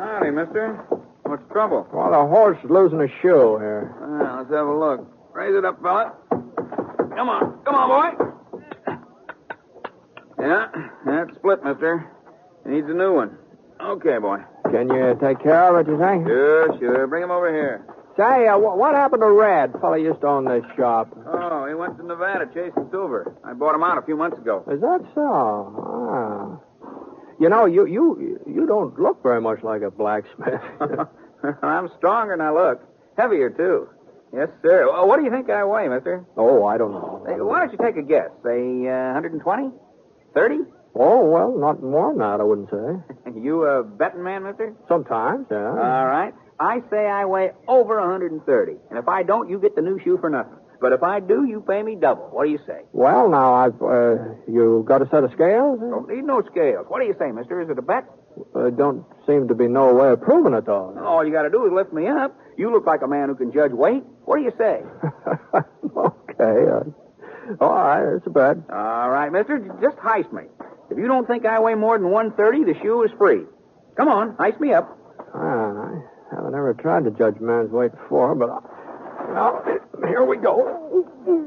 Howdy, mister. What's the trouble? Well, the horse is losing a shoe here. Well, let's have a look. Raise it up, fella. Come on, boy. Yeah, that's split, mister. Needs a new one. Okay, boy. Can you take care of it, you think? Sure. Bring him over here. Say, what happened to Red? Fella used to own this shop. Oh, he went to Nevada chasing silver. I bought him out a few months ago. Is that so? Ah. You know, you don't look very much like a blacksmith. I'm stronger than I look. Heavier, too. Yes, sir. Well, what do you think I weigh, mister? Oh, I don't know. Hey, why don't you take a guess? Say 120? 30? Oh, well, not more than that, I wouldn't say. You a betting man, mister? Sometimes, yeah. All right. I say I weigh over 130. And if I don't, you get the new shoe for nothing. But if I do, you pay me double. What do you say? Well, now, you got a set of scales? Don't need no scales. What do you say, mister? Is it a bet? Don't seem to be no way of proving it, though. All you got to do is lift me up. You look like a man who can judge weight. What do you say? Okay. All right, it's a bet. All right, mister. Just heist me. If you don't think I weigh more than 130, the shoe is free. Come on, heist me up. I haven't ever tried to judge a man's weight before, but well, here we go.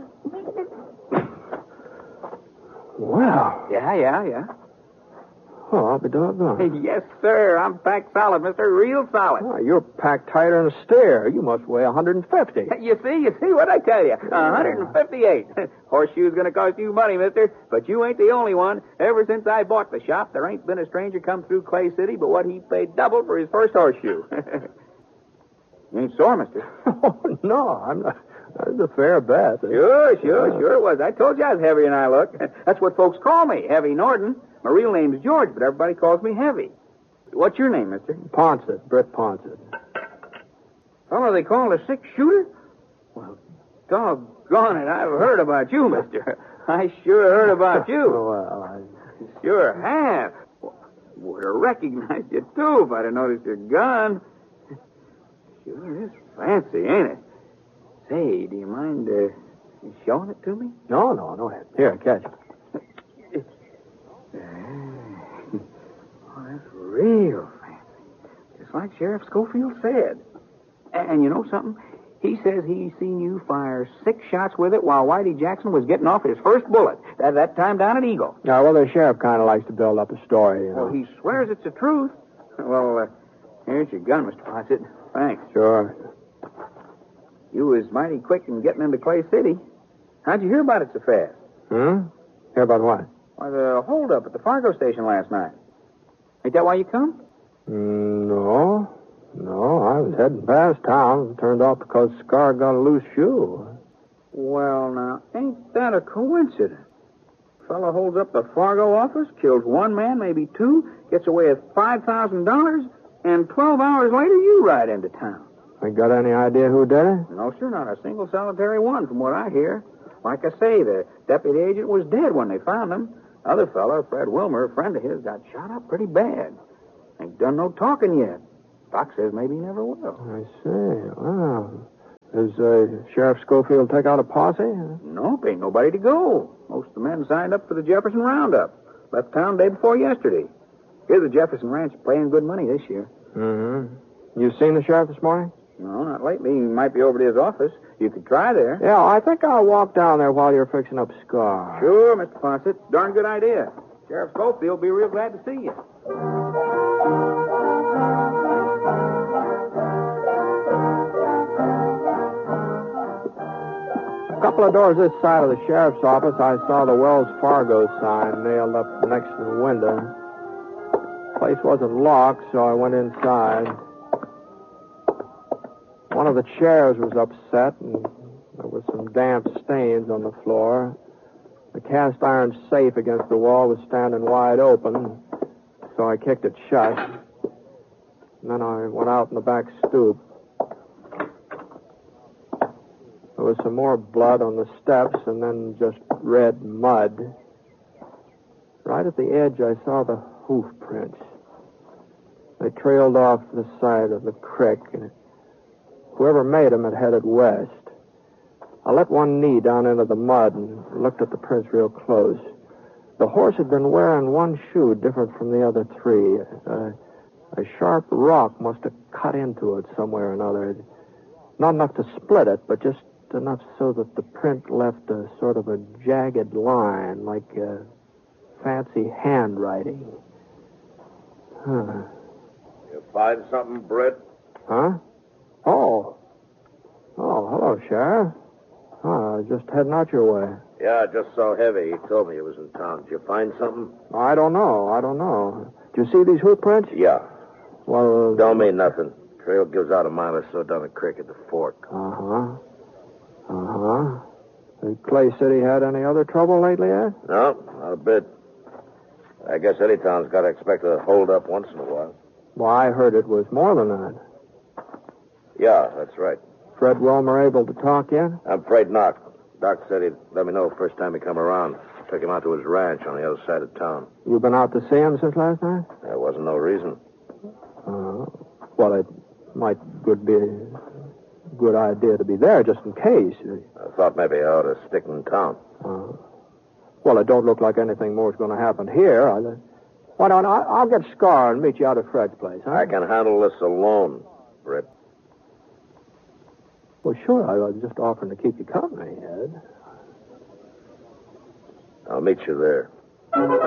Well. Yeah. Oh, I'll be doggone. Yes, sir. I'm packed solid, mister. Real solid. Oh, you're packed tighter than a steer. You must weigh 150. You see what I tell you? 158. Horseshoe's going to cost you money, mister. But you ain't the only one. Ever since I bought the shop, there ain't been a stranger come through Clay City but what he paid double for his first horseshoe. You ain't sore, mister. Oh, no, I'm not. That's a fair bet. Sure it was. I told you I was heavier than I look. That's what folks call me, Heavy Norton. My real name's George, but everybody calls me Heavy. What's your name, mister? Ponset, Britt Ponset. Oh, they call a six-shooter? Well, doggone it, I've heard about you, mister. I sure heard about you. Well, I sure have. Would have recognized you, too, if I'd have noticed your gun. Sure is fancy, ain't it? Say, do you mind showing it to me? No. Here, catch it. Oh, that's real fancy. Just like Sheriff Schofield said. And you know something? He says he seen you fire 6 shots with it while Whitey Jackson was getting off his first bullet. That time down at Eagle. Yeah, well, the sheriff kind of likes to build up a story, you know. Well, he swears it's the truth. Well, here's your gun, Mr. Fawcett. Thanks. Sure. You was mighty quick in getting into Clay City. How'd you hear about it so fast? Hear about what? Why, the holdup at the Fargo station last night. Ain't that why you come? No, I was heading past town. Turned off because Scar got a loose shoe. Well, now, ain't that a coincidence? Fellow holds up the Fargo office, kills one man, maybe 2, gets away with $5,000, and 12 hours later you ride into town. Ain't got any idea who did it? No, sir, not a single solitary one from what I hear. Like I say, the deputy agent was dead when they found him. Other fellow, Fred Wilmer, a friend of his, got shot up pretty bad. Ain't done no talking yet. Doc says maybe he never will. I see. Wow. Does Sheriff Schofield take out a posse? Nope, ain't nobody to go. Most of the men signed up for the Jefferson Roundup. Left town day before yesterday. Here's the Jefferson Ranch paying good money this year. Mm-hmm. You seen the sheriff this morning? No, not lately. He might be over to his office. You could try there. Yeah, I think I'll walk down there while you're fixing up Scar. Sure, Mr. Fawcett. Darn good idea. Sheriff Schofield will be real glad to see you. A couple of doors this side of the sheriff's office, I saw the Wells Fargo sign nailed up next to the window. The place wasn't locked, so I went inside. One of the chairs was upset, and there were some damp stains on the floor. The cast iron safe against the wall was standing wide open, so I kicked it shut. And then I went out in the back stoop. There was some more blood on the steps, and then just red mud. Right at the edge, I saw the hoof prints. They trailed off the side of the creek, and whoever made them had headed west. I let one knee down into the mud and looked at the prints real close. The horse had been wearing one shoe different from the other 3. A sharp rock must have cut into it somewhere or another. Not enough to split it, but just enough so that the print left a sort of a jagged line, like fancy handwriting. Huh. You find something, Britt? Huh? Oh, hello, Sheriff. I was just heading out your way. Yeah, just so heavy. He told me he was in town. Did you find something? I don't know. Did you see these hoof prints? Yeah. Well, Don't mean nothing. Trail gives out a mile or so down the creek at the fork. Uh-huh. Has Clay City had any other trouble lately, Ed? No, not a bit. I guess any town's got to expect a hold-up once in a while. Well, I heard it was more than that. Yeah, that's right. Fred Wilmer able to talk yet? I'm afraid not. Doc said he'd let me know the first time he come around. Took him out to his ranch on the other side of town. You been out to see him since last night? There wasn't no reason. Well, it might be a good idea to be there just in case. I thought maybe I ought to stick in town. Well, it don't look like anything more is going to happen here. Why don't I'll get Scar and meet you out at Fred's place, huh? I can handle this alone, Britt. Well, sure. I was just offering to keep you company, Ed. I'll meet you there.